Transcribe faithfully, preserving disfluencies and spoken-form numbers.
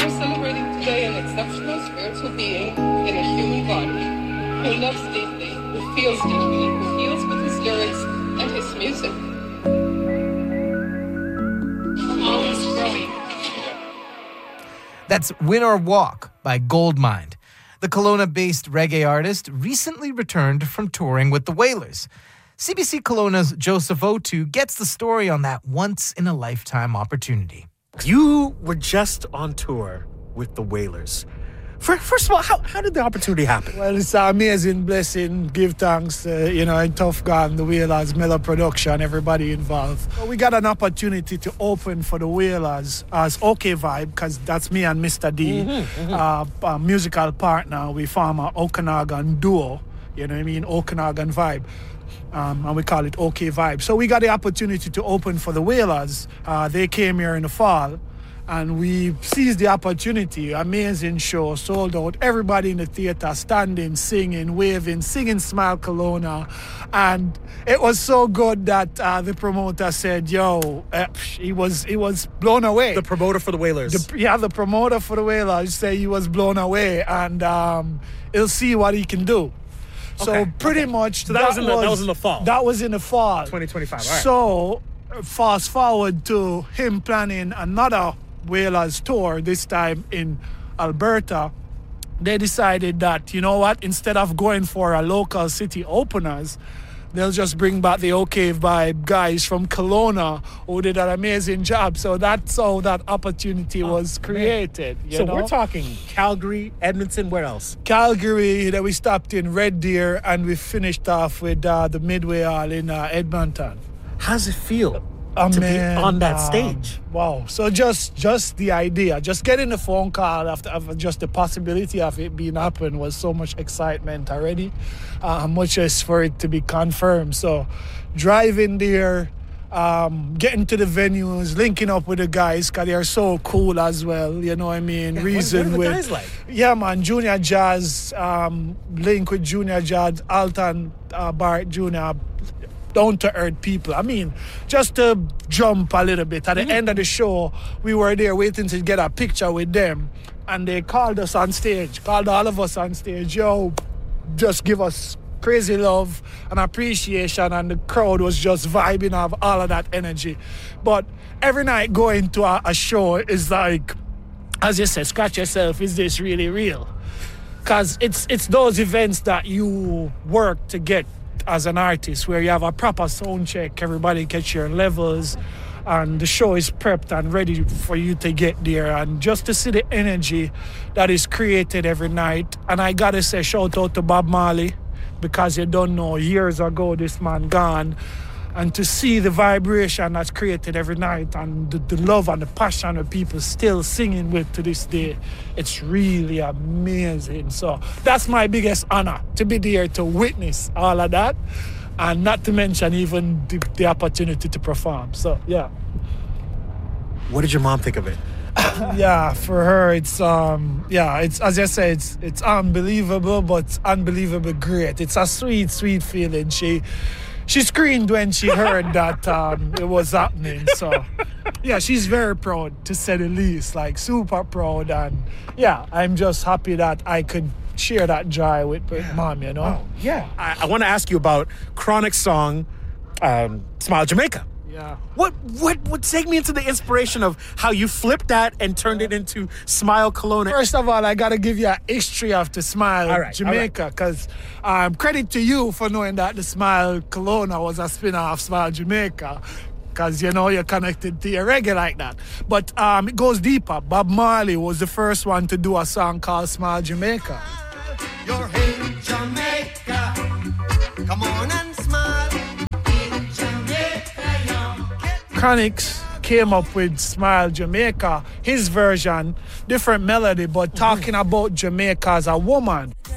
are celebrating today an exceptional spiritual being in a human body who loves deeply, who feels deeply, who heals with his lyrics and his music. Always growing. That's Win or Walk by Goldmind. The Kelowna-based reggae artist recently returned from touring with the Wailers. C B C Kelowna's Joseph Otu gets the story on that once-in-a-lifetime opportunity. You were just on tour with the Wailers. First of all, how, how did the opportunity happen? Well, it's an amazing blessing. Give thanks, uh, you know, and Tough Gun, the Wailers, Miller Production, everybody involved. We got an opportunity to open for the Wailers as OK Vibe, because that's me and Mister D, mm-hmm, mm-hmm. Uh, a musical partner. We form an Okanagan duo, you know what I mean, Okanagan Vibe. Um, and we call it OK Vibe. So we got the opportunity to open for the Wailers. Uh, they came here in the fall. And we seized the opportunity. Amazing show, sold out. Everybody in the theater standing, singing, waving, singing Smile Kelowna. And it was so good that uh, the promoter said, yo, uh, he was he was blown away. The promoter for the Wailers. The, yeah, the promoter for the Wailers said he was blown away. And um, he'll see what he can do. So okay, pretty okay. much so that, that was in the, that was in the fall. That was in the fall. twenty twenty-five, all right. So fast forward to him planning another Wailers tour, this time in Alberta. They decided that, you know what, instead of going for a local city openers, they'll just bring back the OK Vibe guys from Kelowna who did an amazing job. So that's how that opportunity oh, was created. You so know? We're talking Calgary, Edmonton, where else? Calgary, then we stopped in Red Deer, and we finished off with uh, the Midway Hall in uh, Edmonton. How does it feel? Oh, to man, be on that um, stage. Wow. So just just the idea, just getting the phone call after, after just the possibility of it being happen was so much excitement already, uh, much as for it to be confirmed. So driving there, um, getting to the venues, linking up with the guys, because they are so cool as well, you know what I mean? Yeah, Reason what, what are the with, guys like? Yeah, man, Junior Jazz, um, link with Junior Jazz, Alton uh, Barrett Junior, down-to-earth people. I mean, just to jump a little bit, at the mm-hmm. end of the show, we were there waiting to get a picture with them, and they called us on stage, called all of us on stage, yo, just give us crazy love and appreciation, and the crowd was just vibing off all of that energy. But every night going to a, a show is like, as you said, scratch yourself, is this really real? Because it's, it's those events that you work to get as an artist, where you have a proper sound check, everybody gets your levels, and the show is prepped and ready for you to get there. And just to see the energy that is created every night. And I gotta say, shout out to Bob Marley, because you don't know, years ago this man gone, and to see the vibration that's created every night, and the, the love and the passion of people still singing with to this day, it's really amazing. So that's my biggest honor, to be there to witness all of that, and not to mention even the, the opportunity to perform. So yeah. What did your mom think of it? Yeah, for her, it's um, yeah, it's, as I say, it's it's unbelievable, but unbelievable great. It's a sweet, sweet feeling. She. She screamed when she heard that um, it was happening. So, yeah, she's very proud, to say the least, like super proud. And, yeah, I'm just happy that I could share that joy with, with yeah. Mom, you know? Oh, yeah. I, I want to ask you about Chronic's song, um, Smile Jamaica. Yeah. What what would take me into the inspiration of how you flipped that and turned it into Smile Kelowna? First of all, I got to give you a history of the Smile all right, Jamaica, because right. um, credit to you for knowing that the Smile Kelowna was a spin-off Smile Jamaica, because, you know, you're connected to your reggae like that. But um, it goes deeper. Bob Marley was the first one to do a song called Smile Jamaica. You're in Jamaica. Come on and smile. Chronix came up with Smile Jamaica, his version, different melody, but talking about Jamaica as a woman.